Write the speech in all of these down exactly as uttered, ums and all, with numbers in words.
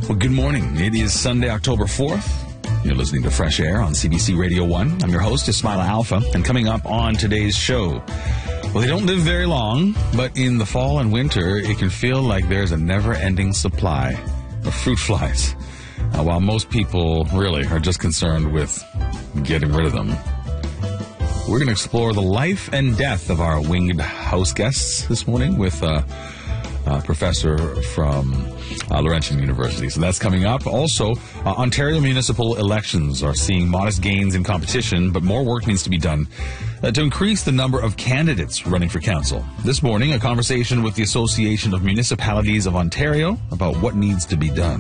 Well, good morning. It is Sunday, October fourth. You're listening to Fresh Air on C B C Radio one. I'm your host, Ismaila Alfa, and coming up on today's show, well, they don't live very long, but in the fall and winter, it can feel like there's a never-ending supply of fruit flies, uh, while most people really are just concerned with getting rid of them. We're going to explore the life and death of our winged house guests this morning with uh, a professor from uh, Laurentian University. So that's coming up. Also, uh, Ontario municipal elections are seeing modest gains in competition, but more work needs to be done uh, to increase the number of candidates running for council. This morning, a conversation with the Association of Municipalities of Ontario about what needs to be done.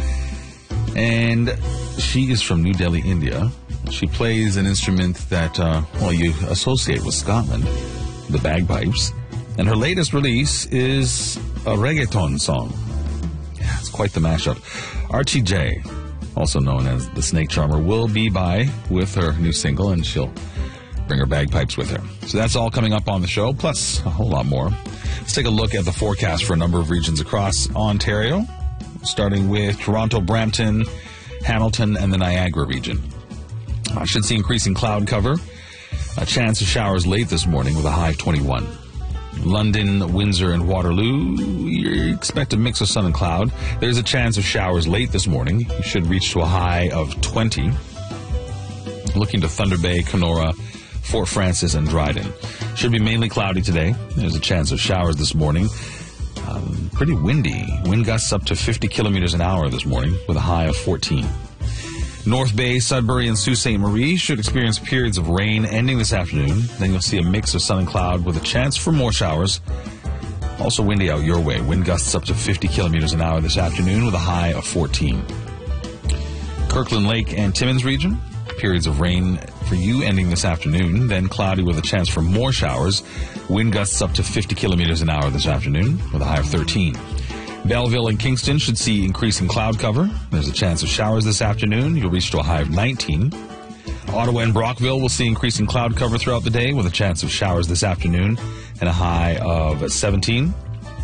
And she is from New Delhi, India. She plays an instrument that, uh, well, you associate with Scotland, the bagpipes. And her latest release is a reggaeton song. Yeah, it's quite the mashup. Archie J, also known as the Snake Charmer, will be by with her new single, and she'll bring her bagpipes with her. So that's all coming up on the show, plus a whole lot more. Let's take a look at the forecast for a number of regions across Ontario, starting with Toronto, Brampton, Hamilton, and the Niagara region. I should see increasing cloud cover. A chance of showers late this morning with a high of twenty-one. London, Windsor, and Waterloo, you expect a mix of sun and cloud. There's a chance of showers late this morning. You should reach to a high of twenty. Looking to Thunder Bay, Kenora, Fort Francis, and Dryden. Should be mainly cloudy today. There's a chance of showers this morning. Um, pretty windy. Wind gusts up to fifty kilometers an hour this morning with a high of fourteen. North Bay, Sudbury, and Sault Ste. Marie should experience periods of rain ending this afternoon. Then you'll see a mix of sun and cloud with a chance for more showers. Also windy out your way. Wind gusts up to fifty kilometers an hour this afternoon with a high of fourteen. Kirkland Lake and Timmins region, periods of rain for you ending this afternoon. Then cloudy with a chance for more showers. Wind gusts up to fifty kilometers an hour this afternoon with a high of thirteen. Belleville and Kingston should see increasing cloud cover. There's a chance of showers this afternoon. You'll reach to a high of nineteen. Ottawa and Brockville will see increasing cloud cover throughout the day with a chance of showers this afternoon and a high of seventeen.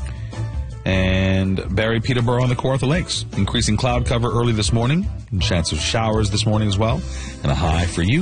And Barrie, Peterborough, and the Kawartha Lakes, increasing cloud cover early this morning. A chance of showers this morning as well and a high for you.